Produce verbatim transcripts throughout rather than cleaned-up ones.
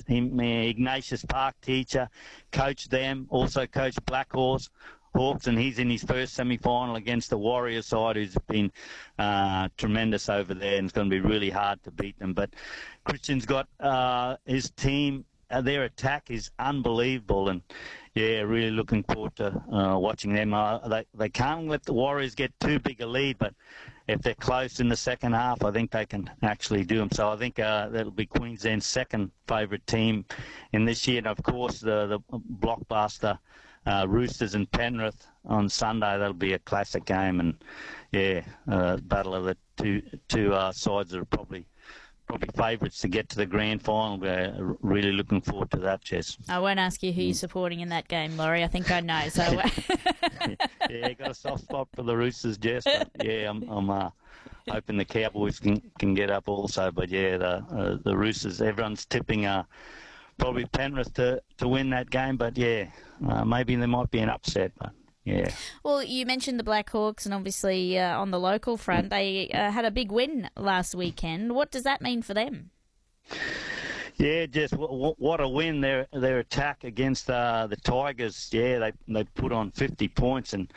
him, Ignatius Park teacher, coached them, also coached Black Horse Hawks, and he's in his first semi-final against the Warriors side, who's been uh, tremendous over there, and it's going to be really hard to beat them. But Christian's got uh, his team, uh, their attack is unbelievable, and yeah, really looking forward to uh, watching them. Uh, they, they can't let the Warriors get too big a lead, but if they're close in the second half, I think they can actually do them. So I think uh, that'll be Queensland's second favourite team in this year. And, of course, the, the blockbuster uh, Roosters and Penrith on Sunday, that'll be a classic game. And, yeah, uh, battle of the two, two uh, sides that are probably probably favourites to get to the grand final. We're really looking forward to that, Jess. I won't ask you who you're supporting in that game, Laurie. I think I know. So yeah, got a soft spot for the Roosters, Jess. But yeah, I'm, I'm uh, hoping the Cowboys can, can get up also. But yeah, the uh, the Roosters, everyone's tipping uh, probably Penrith to, to win that game. But yeah, uh, maybe there might be an upset. But yeah. Well, you mentioned the Black Hawks, and obviously uh, on the local front, they uh, had a big win last weekend. What does that mean for them? Yeah, just w- what a win! Their their attack against uh, the Tigers. Yeah, they they put on fifty points, and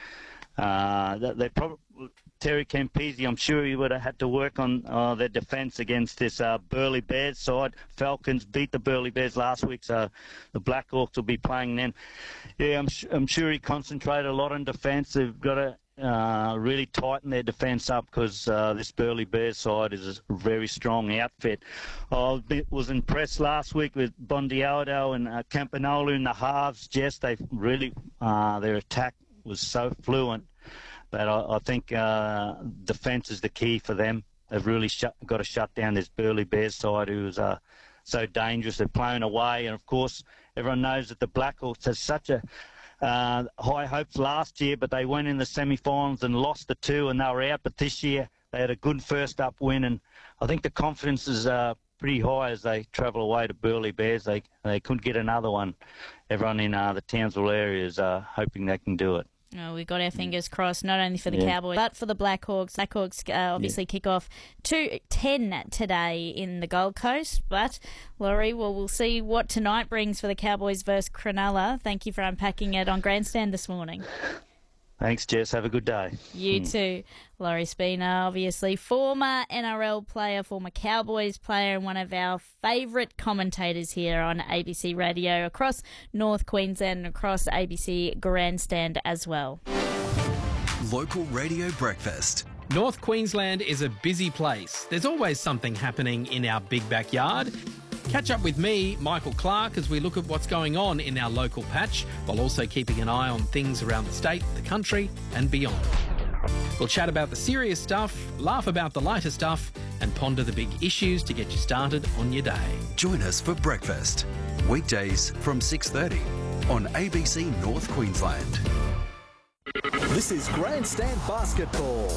uh, they, they probably Terry Campese, I'm sure he would have had to work on uh, their defence against this uh, Burleigh Bears side. Falcons beat the Burleigh Bears last week, so the Black Hawks will be playing then. Yeah, I'm, sh- I'm sure he concentrated a lot on defence. They've got to uh, really tighten their defence up because uh, this Burleigh Bears side is a very strong outfit. I was impressed last week with Bondialdo and uh, Campanolo in the halves. Jess, they really, uh, their attack was so fluent. But I, I think uh, defence is the key for them. They've really shut, got to shut down this Burleigh Bears side who is uh, so dangerous. They're playing away. And, of course, everyone knows that the Blackhawks had such a uh, high hopes last year, but they went in the semi-finals and lost the two, and they were out. But this year they had a good first-up win, and I think the confidence is uh, pretty high as they travel away to Burleigh Bears. They, they could get another one. Everyone in uh, the Townsville area is uh, hoping they can do it. Oh, we've got our fingers crossed, not only for the yeah. Cowboys, but for the Blackhawks. Blackhawks uh, obviously yeah. kick off two ten today in the Gold Coast. But, Laurie, well, we'll see what tonight brings for the Cowboys versus Cronulla. Thank you for unpacking it on Grandstand this morning. Thanks, Jess. Have a good day. You mm. too. Laurie Spina, obviously former N R L player, former Cowboys player, and one of our favourite commentators here on A B C Radio across North Queensland and across A B C Grandstand as well. Local Radio Breakfast. North Queensland is a busy place. There's always something happening in our big backyard. Catch up with me, Michael Clark, as we look at what's going on in our local patch, while also keeping an eye on things around the state, the country and beyond. We'll chat about the serious stuff, laugh about the lighter stuff and ponder the big issues to get you started on your day. Join us for breakfast, weekdays from six thirty on A B C North Queensland. This is Grandstand Basketball.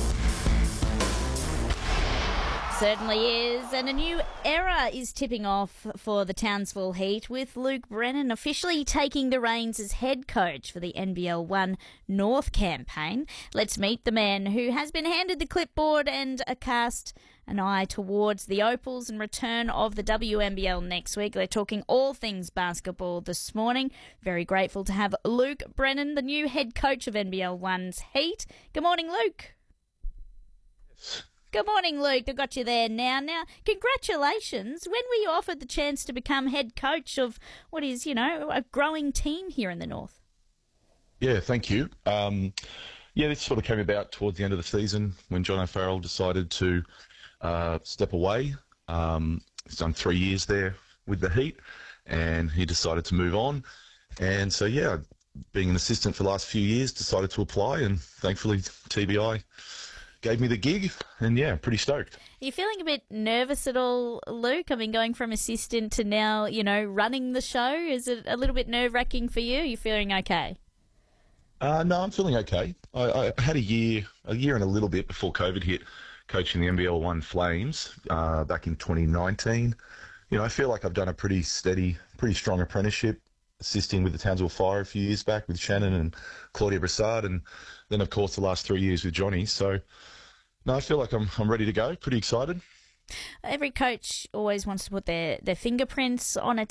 Certainly is, and a new era is tipping off for the Townsville Heat, with Luke Brennan officially taking the reins as head coach for the N B L one North campaign. Let's meet the man who has been handed the clipboard and a cast an eye towards the Opals and return of the W N B L next week. They're talking all things basketball this morning. Very grateful to have Luke Brennan, the new head coach of N B L one's Heat. Good morning, Luke. Yes. Good morning, Luke. I got you there now. Now, congratulations. When were you offered the chance to become head coach of what is, you know, a growing team here in the North? Yeah, thank you. Um, yeah, this sort of came about towards the end of the season when John O'Farrell decided to uh, step away. Um, he's done three years there with the Heat, and he decided to move on. And so, yeah, being an assistant for the last few years, decided to apply, and thankfully T B I gave me the gig, and yeah, pretty stoked. Are you feeling a bit nervous at all, Luke? I mean, going from assistant to now, you know, running the show, is it a little bit nerve-wracking for you? Are you feeling okay? Uh, no, I'm feeling okay. I, I had a year, a year and a little bit before COVID hit, coaching the N B L one Flames uh, back in twenty nineteen. You know, I feel like I've done a pretty steady, pretty strong apprenticeship, assisting with the Townsville Fire a few years back with Shannon and Claudia Brassard, and then, of course, the last three years with Johnny. So, no, I feel like I'm I'm ready to go, pretty excited. Every coach always wants to put their, their fingerprints on a